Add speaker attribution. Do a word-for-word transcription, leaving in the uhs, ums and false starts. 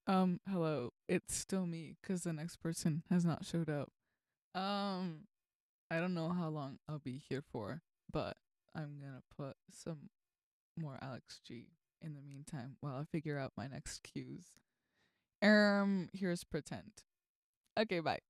Speaker 1: Um, hello. It's still me because the next person has not showed up. Um, I don't know how long I'll be here for, but I'm gonna put some more Alex G in the meantime while I figure out my next cues. Um, here's pretend. Okay, bye.